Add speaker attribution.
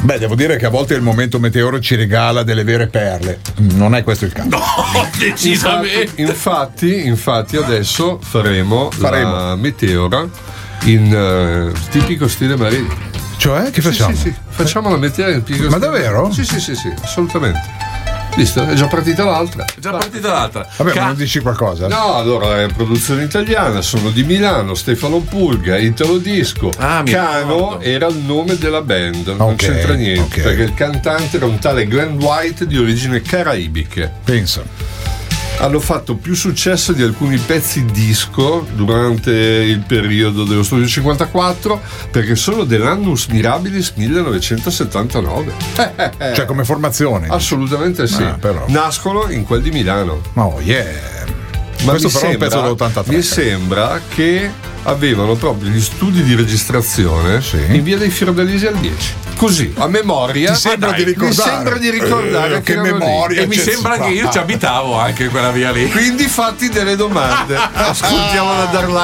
Speaker 1: Beh, devo dire che a volte il momento meteoro ci regala delle vere perle. Non è questo il caso.
Speaker 2: No, decisamente.
Speaker 3: Infatti adesso faremo. La meteora in tipico stile Marini.
Speaker 1: Cioè, che facciamo?
Speaker 3: Sì. Facciamo la meteora in tipico
Speaker 1: Ma
Speaker 3: stile.
Speaker 1: davvero?
Speaker 3: Sì, assolutamente. Visto? È già partita l'altra.
Speaker 1: Vabbè, ma non dici qualcosa?
Speaker 3: No, allora è produzione italiana, sono di Milano, Stefano Pulga, Italo Disco. Cano era il nome della band, non c'entra niente, perché il cantante era un tale Glenn White di origini caraibiche.
Speaker 1: Pensa.
Speaker 3: Hanno fatto più successo di alcuni pezzi disco durante il periodo dello Studio 54, perché sono dell'Annus Mirabilis 1979.
Speaker 1: Cioè come formazione?
Speaker 3: Assolutamente sì.
Speaker 1: Però.
Speaker 3: Nascono in quel di Milano.
Speaker 1: Oh yeah.
Speaker 3: Ma
Speaker 1: questo però è un pezzo dell'83.
Speaker 3: Mi sembra che avevano proprio gli studi di registrazione in via dei Fiordalisi al 10. Così, a memoria.
Speaker 1: Mi sembra di
Speaker 3: ricordare
Speaker 1: che memoria.
Speaker 2: E mi sembra che io ci abitavo anche in quella via lì.
Speaker 3: Quindi fatti delle domande. Ascoltiamo la Darla.